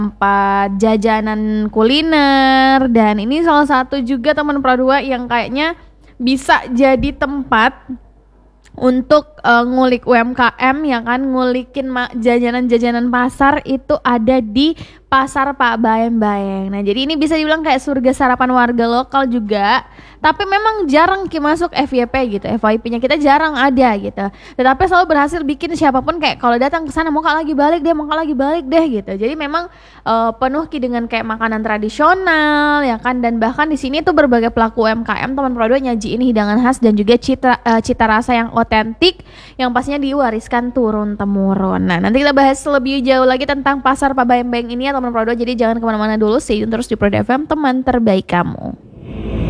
tempat jajanan kuliner, dan ini salah satu juga teman Pro 2 yang kayaknya bisa jadi tempat untuk ngulik UMKM ya kan, ngulikin jajanan-jajanan pasar itu ada di Pasar Pak Baeng-Baeng. Nah, jadi ini bisa dibilang kayak surga sarapan warga lokal juga. Tapi memang jarang masuk FYP gitu. FYP-nya kita jarang ada gitu. Tetapi selalu berhasil bikin siapapun kayak kalau datang ke sana mau Kak lagi balik deh gitu. Jadi memang penuh dengan kayak makanan tradisional ya kan, dan bahkan di sini tuh berbagai pelaku UMKM teman Pro 2 nyajiin hidangan khas dan juga cita rasa yang otentik yang pastinya diwariskan turun temurun. Nah, nanti kita bahas lebih jauh lagi tentang Pasar Pak Baeng-Baeng ini ya teman Pro 2. Jadi jangan kemana-mana dulu, stay tune terus di Pro FM, teman terbaik kamu.